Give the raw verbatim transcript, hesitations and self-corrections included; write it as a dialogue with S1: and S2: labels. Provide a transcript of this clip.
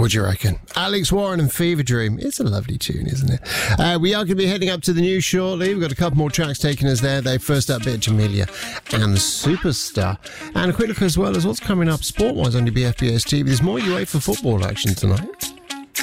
S1: What do you reckon? Alex Warren and Fever Dream. It's a lovely tune, isn't it? Uh, we are going to be heading up to the news shortly. We've got a couple more tracks taking us there. They first up, bit Jamelia and Superstar. And a quick look as well as what's coming up sport-wise on your B F B S T V. There's more UEFA football action tonight.